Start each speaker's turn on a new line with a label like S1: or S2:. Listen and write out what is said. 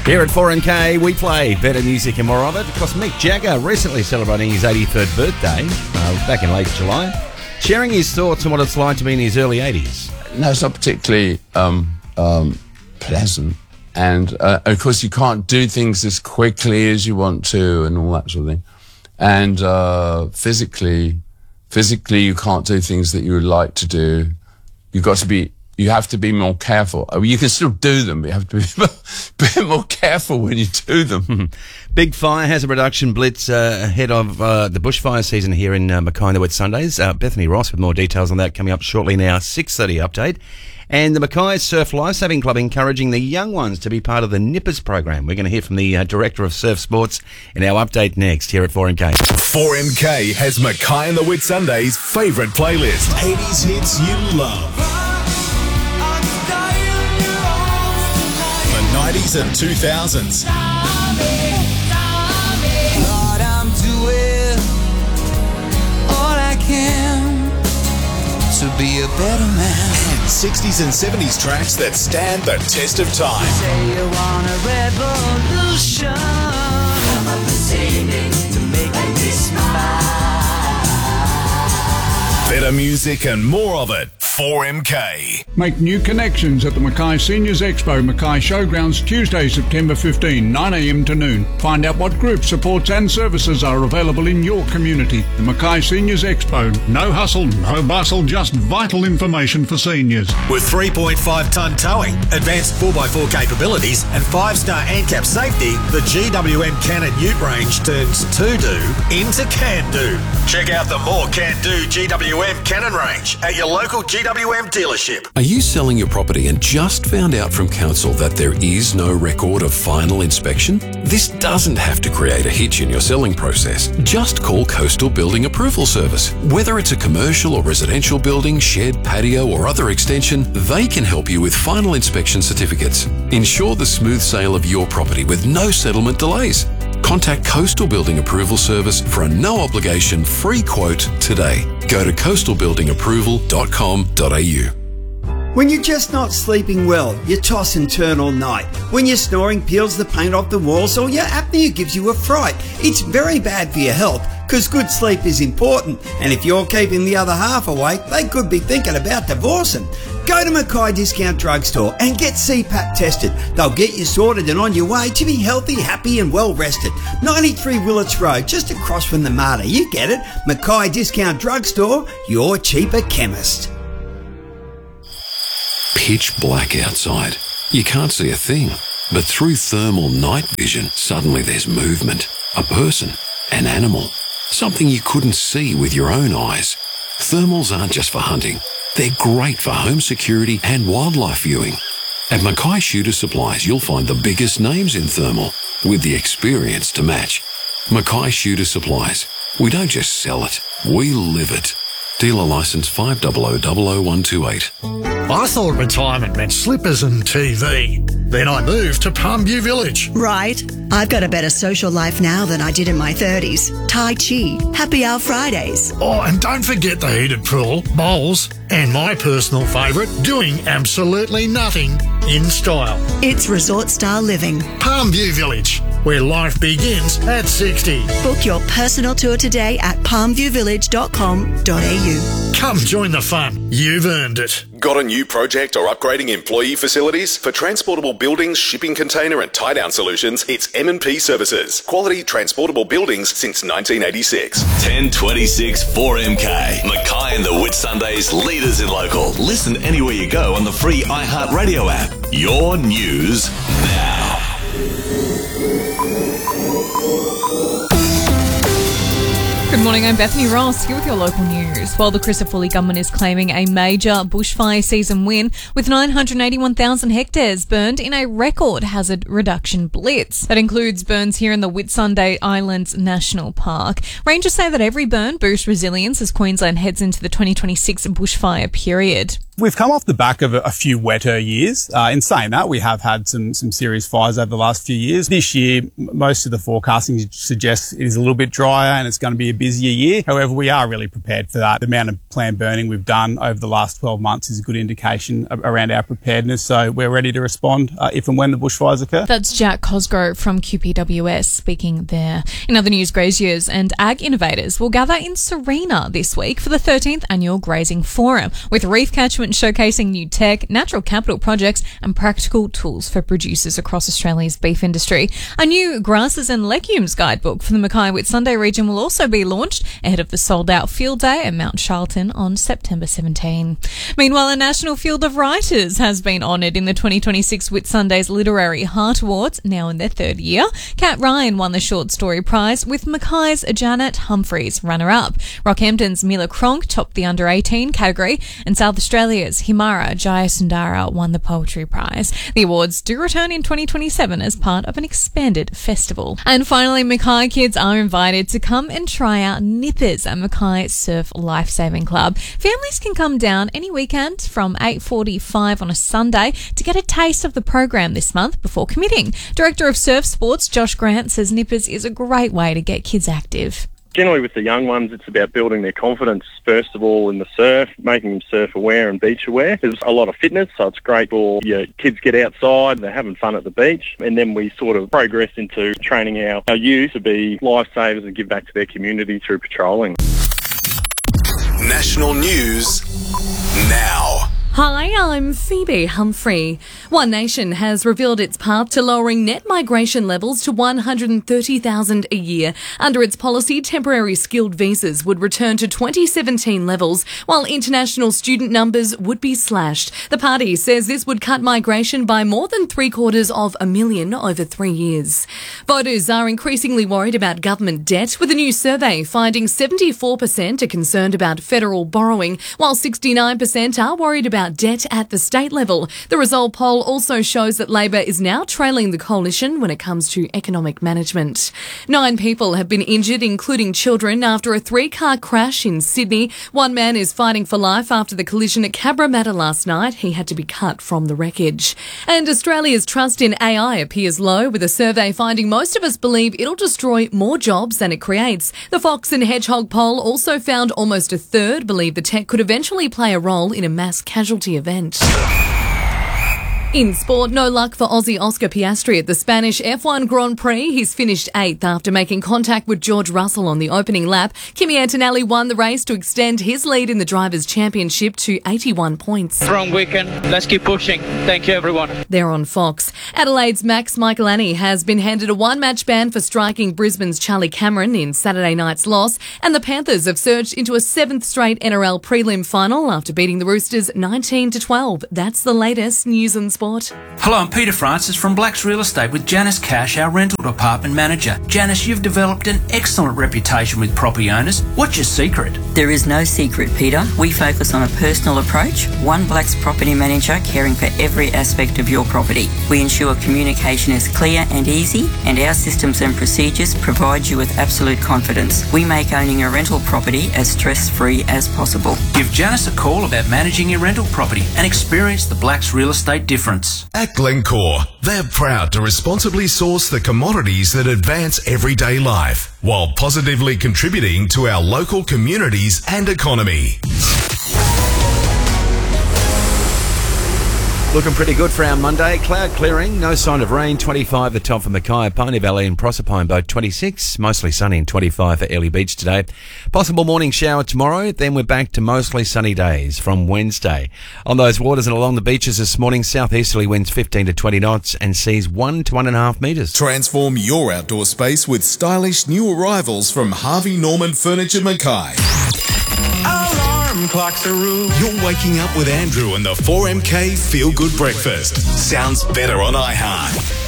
S1: Here at 4MK, we play better music and more of it. Of course, Mick Jagger recently celebrating his 83rd birthday, back in late July, sharing his thoughts on what it's like to be in his early 80s.
S2: No, it's not particularly pleasant. And, of course, you can't do things as quickly as you want to and all that sort of thing. And physically, you can't do things that you would like to do. You have to be more careful. You can still do them, but you have to be a bit more careful when you do them.
S1: Big Fire has a production blitz ahead of the bushfire season here in Mackay in the Whitsundays. Bethany Ross with more details on that coming up shortly now, 6:30 update. And the Mackay Surf Lifesaving Club encouraging the young ones to be part of the Nippers program. We're going to hear from the Director of Surf Sports in our update next here at 4MK.
S3: 4MK has Mackay and the Whitsundays' favourite playlist. 80s hits you love. The 90s and 2000s.
S4: Lord, I'm doing all I can to be a better man.
S3: And 60s and 70s tracks that stand the test of time.
S4: Say you want a revolution. I'm up to make me smile.
S3: Better music and more of it. 4MK.
S5: Make new connections at the Mackay Seniors Expo, Mackay Showgrounds, Tuesday, September 15, 9 a.m. to noon. Find out what group supports and services are available in your community. The Mackay Seniors Expo. No hustle, no bustle, just vital information for seniors.
S6: With 3.5-tonne towing, advanced 4x4 capabilities and 5-star ANCAP safety, the GWM Cannon Ute range turns to-do into can-do. Check out the more can-do GWM Cannon range at your local GWM dealership.
S7: Are you selling your property and just found out from council that there is no record of final inspection? This doesn't have to create a hitch in your selling process. Just call Coastal Building Approval Service. Whether it's a commercial or residential building, shed, patio or other extension, they can help you with final inspection certificates. Ensure the smooth sale of your property with no settlement delays. Contact Coastal Building Approval Service for a no-obligation free quote today. Go to coastalbuildingapproval.com.au.
S8: When you're just not sleeping well, you toss and turn all night. When your snoring peels the paint off the walls or your apnea gives you a fright, it's very bad for your health because good sleep is important. And if you're keeping the other half awake, they could be thinking about divorcing. Go to Mackay Discount Drugstore and get CPAP tested. They'll get you sorted and on your way to be healthy, happy and well rested. 93 Willits Road, just across from the Mater. You get it. Mackay Discount Drugstore, your cheaper chemist.
S7: Pitch black outside. You can't see a thing. But through thermal night vision, suddenly there's movement. A person, an animal, something you couldn't see with your own eyes. Thermals aren't just for hunting. They're great for home security and wildlife viewing. At Mackay Shooter Supplies, you'll find the biggest names in thermal with the experience to match. Mackay Shooter Supplies. We don't just sell it, we live it. Dealer licence 5000128.
S6: I thought retirement meant slippers and TV. Then I moved to Palmview Village.
S9: Right. I've got a better social life now than I did in my 30s. Tai Chi, Happy Hour Fridays.
S6: Oh, and don't forget the heated pool, bowls, and my personal favourite, doing absolutely nothing in style.
S9: It's resort-style living.
S6: Palmview Village, where life begins at 60.
S9: Book your personal tour today at palmviewvillage.com.au.
S6: Come join the fun. You've earned it.
S3: Got a new project or upgrading employee facilities? For transportable buildings, shipping container and tie-down solutions, it's M&P Services. Quality transportable buildings since 1986.
S10: 1026 4MK. Mackay and the Whitsundays, leaders in local. Listen anywhere you go on the free iHeartRadio app. Your news now.
S11: Good morning, I'm Bethany Ross here with your local news. While the Christopher Woolley government is claiming a major bushfire season win with 981,000 hectares burned in a record hazard reduction blitz. That includes burns here in the Whitsunday Islands National Park. Rangers say that every burn boosts resilience as Queensland heads into the 2026 bushfire period.
S12: We've come off the back of a few wetter years. In saying that, we have had some serious fires over the last few years. This year, most of the forecasting suggests it is a little bit drier and it's going to be busier year. However, we are really prepared for that. The amount of planned burning we've done over the last 12 months is a good indication around our preparedness. So we're ready to respond if and when the bushfires occur.
S11: That's Jack Cosgrove from QPWS speaking there. In other news, graziers and ag innovators will gather in Serena this week for the 13th Annual Grazing Forum, with Reef Catchment showcasing new tech, natural capital projects and practical tools for producers across Australia's beef industry. A new grasses and legumes guidebook for the Mackay Whitsunday region will also be launched ahead of the sold-out field day at Mount Charlton on September 17. Meanwhile, a national field of writers has been honoured in the 2026 Whitsunday's Literary Heart Awards, now in their third year. Kat Ryan won the Short Story Prize, with Mackay's Janet Humphreys runner-up. Rockhampton's Mila Cronk topped the under-18 category, and South Australia's Himara Jayasundara won the Poetry Prize. The awards do return in 2027 as part of an expanded festival. And finally, Mackay kids are invited to come and try out nippers at Mackay Surf Lifesaving Club. Families can come down any weekend from 8:45 on a Sunday to get a taste of the program this month before committing. Director of Surf Sports Josh Grant says nippers is a great way to get kids active.
S13: Generally with the young ones, it's about building their confidence, first of all, in the surf, making them surf aware and beach aware. There's a lot of fitness, so it's great for your kids get outside, they're having fun at the beach, and then we sort of progress into training our youth to be lifesavers and give back to their community through patrolling.
S3: National news now.
S14: Hi, I'm Phoebe Humphrey. One Nation has revealed its path to lowering net migration levels to 130,000 a year. Under its policy, temporary skilled visas would return to 2017 levels, while international student numbers would be slashed. The party says this would cut migration by more than 750,000 over 3 years. Voters are increasingly worried about government debt, with a new survey finding 74% are concerned about federal borrowing, while 69% are worried about debt at the state level. The Result poll also shows that Labor is now trailing the coalition when it comes to economic management. 9 people have been injured, including children, after a 3-car crash in Sydney. One man is fighting for life after the collision at Cabramatta last night. He had to be cut from the wreckage. And Australia's trust in AI appears low, with a survey finding most of us believe it'll destroy more jobs than it creates. The Fox and Hedgehog poll also found almost a third believe the tech could eventually play a role in a mass casualty event. In sport, no luck for Aussie Oscar Piastri at the Spanish F1 Grand Prix. He's finished 8th after making contact with George Russell on the opening lap. Kimi Antonelli won the race to extend his lead in the Drivers' Championship to 81 points.
S15: Strong weekend. Let's keep pushing. Thank you, everyone.
S14: They're on Fox. Adelaide's Max Michelani has been handed a 1-match ban for striking Brisbane's Charlie Cameron in Saturday night's loss, and the Panthers have surged into a 7th straight NRL prelim final after beating the Roosters 19-12. That's the latest news and sport.
S16: Hello, I'm Peter Francis from Blacks Real Estate with Janice Cash, our rental department manager. Janice, you've developed an excellent reputation with property owners. What's your secret?
S17: There is no secret, Peter. We focus on a personal approach, one Blacks property manager caring for every aspect of your property. We ensure communication is clear and easy, and our systems and procedures provide you with absolute confidence. We make owning a rental property as stress-free as possible.
S16: Give Janice a call about managing your rental property and experience the Blacks Real Estate difference.
S18: At Glencore, they're proud to responsibly source the commodities that advance everyday life, while positively contributing to our local communities and economy.
S1: Looking pretty good for our Monday. Cloud clearing, no sign of rain. 25 the top for Mackay, Pony Valley and Proserpine both 26. Mostly sunny and 25 for Airlie Beach today. Possible morning shower tomorrow, then we're back to mostly sunny days from Wednesday. On those waters and along the beaches this morning, southeasterly winds 15 to 20 knots and seas 1 to 1.5 metres.
S19: Transform your outdoor space with stylish new arrivals from Harvey Norman Furniture Mackay.
S6: Alarm clocks are rude.
S19: You're waking up with Andrew and the 4MK Feel Good Breakfast. Sounds better on iHeart.